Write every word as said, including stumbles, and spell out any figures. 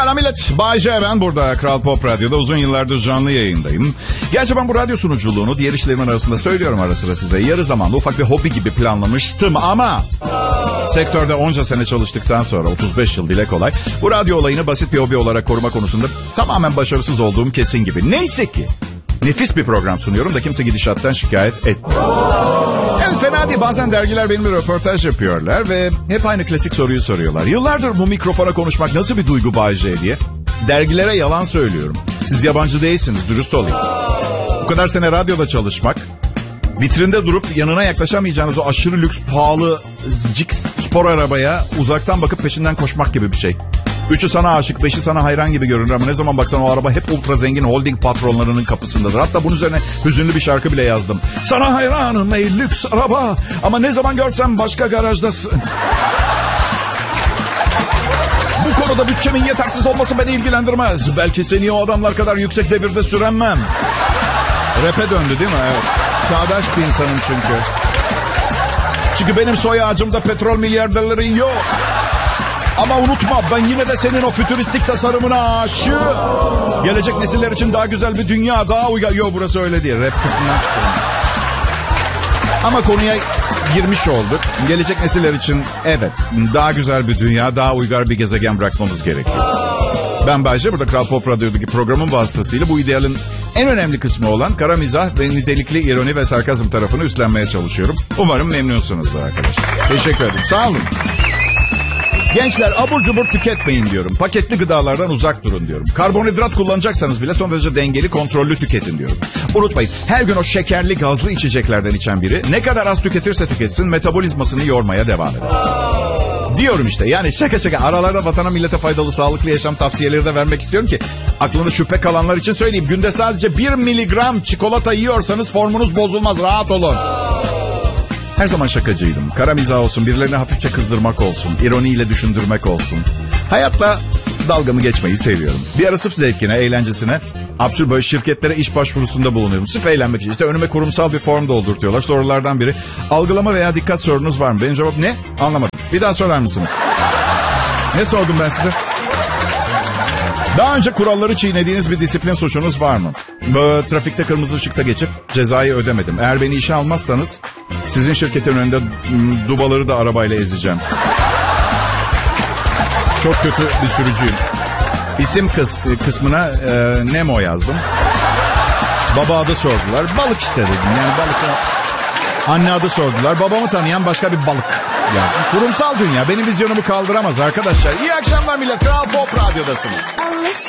Selam millet. Bay J ben burada. Kral Pop Radyo'da uzun yıllardır canlı yayındayım. Gerçi ben bu radyo sunuculuğunu diğer işlerimin arasında söylüyorum ara sıra size. Yarı zamanlı ufak bir hobi gibi planlamıştım ama... sektörde onca sene çalıştıktan sonra otuz beş yıl dile kolay. Bu radyo olayını basit bir hobi olarak koruma konusunda tamamen başarısız olduğum kesin gibi. Neyse ki nefis bir program sunuyorum da kimse gidişattan şikayet etmiyor. Evet fena değil. Bazen dergiler benimle röportaj yapıyorlar ve hep aynı klasik soruyu soruyorlar. Yıllardır bu mikrofona konuşmak nasıl bir duygu Bay J diye. Dergilere yalan söylüyorum. Siz yabancı değilsiniz, dürüst olayım. Bu kadar sene radyoda çalışmak, vitrinde durup yanına yaklaşamayacağınız o aşırı lüks, pahalı Cix spor arabaya uzaktan bakıp peşinden koşmak gibi bir şey. Üçü sana aşık, beşi sana hayran gibi görünür ama ne zaman baksan o araba hep ultra zengin holding patronlarının kapısındadır. Hatta bunun üzerine hüzünlü bir şarkı bile yazdım. Sana hayranım ey lüks araba ama ne zaman görsem başka garajdasın. Bu konuda bütçemin yetersiz olması beni ilgilendirmez. Belki seni o adamlar kadar yüksek devirde süremem. Rap'e döndü değil mi? Evet. Çağdaş bir insanım çünkü. Çünkü benim soy ağacımda petrol milyarderleri yok. Ama unutma ben yine de senin o fütüristik tasarımına aşığım. Gelecek nesiller için daha güzel bir dünya, daha uygar... Yok burası öyle değil. Rap kısmından çıkıyorum. Ama konuya girmiş olduk. Gelecek nesiller için evet daha güzel bir dünya, daha uygar bir gezegen bırakmamız gerekiyor. Ben Bay J, burada Kral Pop Radyo'daki programın vasıtasıyla bu idealin en önemli kısmı olan kara mizah ve nitelikli ironi ve sarkazm tarafını üstlenmeye çalışıyorum. Umarım memnunsunuzdur arkadaşlar. Teşekkür ederim. Sağ olun. Gençler abur cubur tüketmeyin diyorum. Paketli gıdalardan uzak durun diyorum. Karbonhidrat kullanacaksanız bile son derece dengeli, kontrollü tüketin diyorum. Unutmayın her gün o şekerli gazlı içeceklerden içen biri ne kadar az tüketirse tüketsin metabolizmasını yormaya devam eder. Diyorum işte yani şaka şaka aralarda vatana millete faydalı sağlıklı yaşam tavsiyeleri de vermek istiyorum ki aklında şüphe kalanlar için söyleyeyim. Günde sadece bir miligram çikolata yiyorsanız formunuz bozulmaz, rahat olun. Her zaman şakacıydım. Kara mizah olsun, birilerini hafifçe kızdırmak olsun, ironiyle düşündürmek olsun. Hayatla dalgamı geçmeyi seviyorum. Bir ara sırf zevkine, eğlencesine, absürt böyle şirketlere iş başvurusunda bulunuyorum. Sırf eğlenmek için. İşte önüme kurumsal bir form doldurtuyorlar. Sorulardan biri, algılama veya dikkat sorunuz var mı? Benim cevap ne? Anlamadım. Bir daha sorar mısınız? Ne sordum ben size? Daha önce kuralları çiğnediğiniz bir disiplin suçunuz var mı? Böyle, trafikte kırmızı ışıkta geçip cezayı ödemedim. Eğer beni işe almazsanız sizin şirketin önünde dubaları da arabayla ezeceğim. Çok kötü bir sürücüyüm. İsim kıs, kısmına e, Nemo yazdım. Baba adı sordular. Balık işte dedim. Yani balık. Anne adı sordular. Babamı tanıyan başka bir balık yazdım. Kurumsal dünya benim vizyonumu kaldıramaz arkadaşlar. İyi akşamlar millet. Kral Pop Radyo'dasınız.